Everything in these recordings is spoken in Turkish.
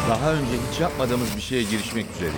Daha önce hiç yapmadığımız bir şeye girişmek üzereyiz.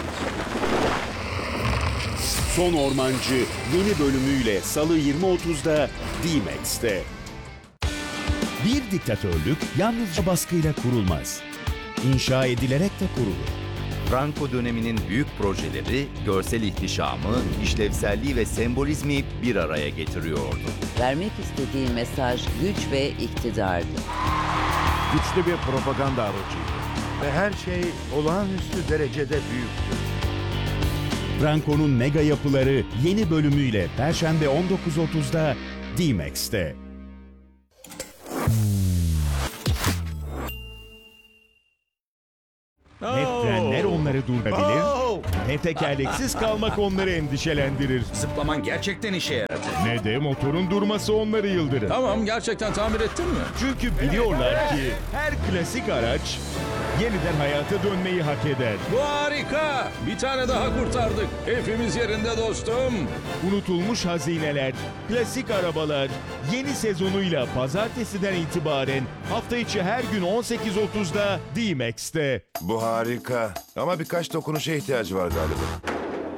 Son Ormancı yeni bölümüyle Salı 20.30'da D-Max'te. Bir diktatörlük yalnızca baskıyla kurulmaz. İnşa edilerek de kurulur. Franco döneminin büyük projeleri, görsel ihtişamı, işlevselliği ve sembolizmi bir araya getiriyordu. Vermek istediği mesaj güç ve iktidardı. Güçlü bir propaganda aracıydı. Ve her şey olağanüstü derecede büyüktü. Franco'nun mega yapıları yeni bölümüyle Perşembe 19.30'da D-Max'te. Ne frenler onları durdurabilir, ne tekerleksiz kalmak onları endişelendirir, Zıplaman gerçekten işe yaradı. ne de motorun durması onları yıldırır. Tamam, gerçekten tamir ettin mi? Çünkü biliyorlar ki her klasik araç yeniden hayata dönmeyi hak eder. Bu harika. Bir tane daha kurtardık. Keyfimiz yerinde dostum. Unutulmuş hazineler, klasik arabalar yeni sezonuyla pazartesiden itibaren hafta içi her gün 18.30'da D-Max'te. Bu harika. Ama birkaç dokunuşa ihtiyacı var galiba.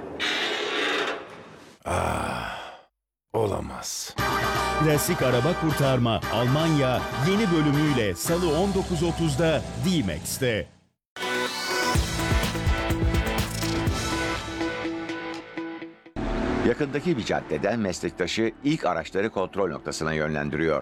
Olamaz. Klasik araba kurtarma Almanya yeni bölümüyle Salı 19.30'da D-Max'te. Yakındaki bir caddeden meslektaşı ilk araçları kontrol noktasına yönlendiriyor.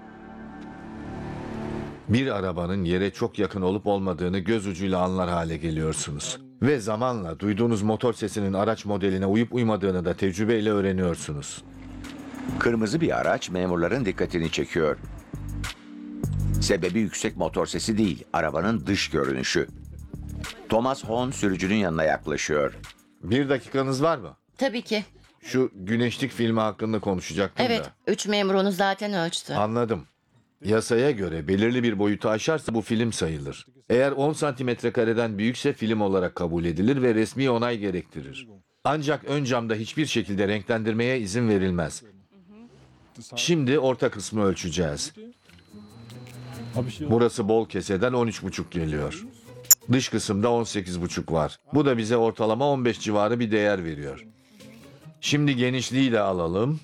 Bir arabanın yere çok yakın olup olmadığını göz ucuyla anlar hale geliyorsunuz. Ve zamanla duyduğunuz motor sesinin araç modeline uyup uymadığını da tecrübeyle öğreniyorsunuz. Kırmızı bir araç memurların dikkatini çekiyor. Sebebi yüksek motor sesi değil, arabanın dış görünüşü. Thomas Horn sürücünün yanına yaklaşıyor. Bir dakikanız var mı? Tabii ki. Şu güneşlik filmi hakkında konuşacaktım Evet, da. 3 memur onu zaten ölçtü. Anladım. Yasaya göre belirli bir boyutu aşarsa bu film sayılır. Eğer 10 santimetre kareden büyükse film olarak kabul edilir ve resmi onay gerektirir. Ancak ön camda hiçbir şekilde renklendirmeye izin verilmez. Şimdi orta kısmı ölçeceğiz. Burası bol keseden 13,5 geliyor. Dış kısımda 18,5 var. Bu da bize ortalama 15 civarı bir değer veriyor. Şimdi genişliği de alalım.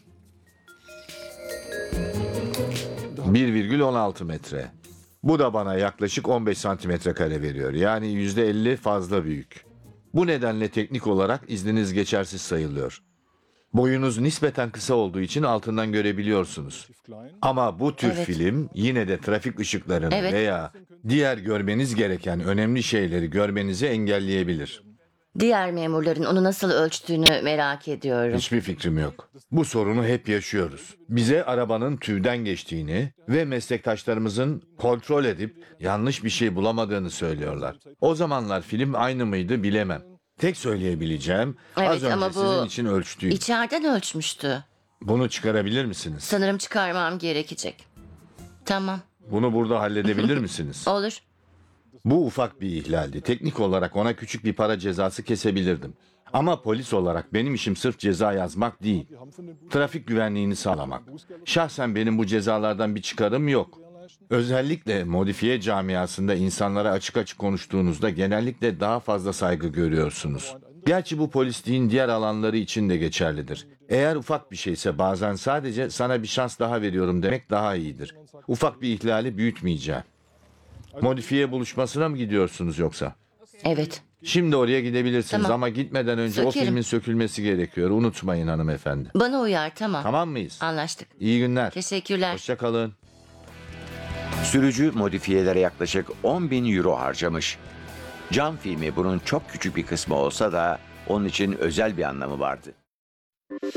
1,16 metre. Bu da bana yaklaşık 15 santimetre kare veriyor. Yani %50 fazla büyük. Bu nedenle teknik olarak izniniz geçersiz sayılıyor. Boyunuz nispeten kısa olduğu için altından görebiliyorsunuz. Ama bu tür Evet. film yine de trafik ışıklarını Evet. veya diğer görmeniz gereken önemli şeyleri görmenizi engelleyebilir. Diğer memurların onu nasıl ölçtüğünü merak ediyorum. Hiçbir fikrim yok. Bu sorunu hep yaşıyoruz. Bize arabanın tüvden geçtiğini ve meslektaşlarımızın kontrol edip yanlış bir şey bulamadığını söylüyorlar. O zamanlar film aynı mıydı bilemem. Tek söyleyebileceğim az Evet, önce ama bu sizin için ölçtüğüm. İçeriden ölçmüştü. Bunu çıkarabilir misiniz? Sanırım çıkarmam gerekecek. Tamam, Bunu burada halledebilir misiniz? olur. Bu ufak bir ihlaldi. Teknik olarak ona küçük bir para cezası kesebilirdim. Ama polis olarak benim işim sırf ceza yazmak değil. Trafik güvenliğini sağlamak. Şahsen benim bu cezalardan bir çıkarım yok. Özellikle modifiye camiasında insanlara açık açık konuştuğunuzda genellikle daha fazla saygı görüyorsunuz. Gerçi bu polisliğin diğer alanları için de geçerlidir. Eğer ufak bir şeyse bazen sadece sana bir şans daha veriyorum demek daha iyidir. Ufak bir ihlali büyütmeyeceğim. Modifiye buluşmasına mı gidiyorsunuz yoksa? Evet, Şimdi oraya gidebilirsiniz Tamam. ama gitmeden önce o Sökerim. filmin sökülmesi gerekiyor. Unutmayın hanımefendi. bana uyar, tamam. Tamam mıyız? Anlaştık. İyi günler. Teşekkürler. Hoşça kalın. Sürücü modifiyelere yaklaşık 10.000 euro harcamış. Cam filmi bunun çok küçük bir kısmı olsa da onun için özel bir anlamı vardı.